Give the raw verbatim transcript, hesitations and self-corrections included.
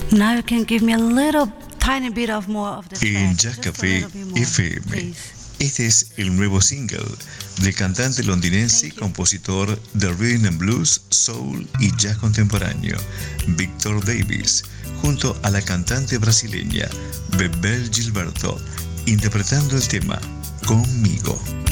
Now you can give me a little tiny bit of more of the En track, Jazz just a Café little bit more, F M. please. Este es el nuevo single del cantante londinense y compositor de rhythm and blues, soul y jazz contemporáneo, Victor Davis, junto a la cantante brasileña Bebel Gilberto, interpretando el tema Conmigo.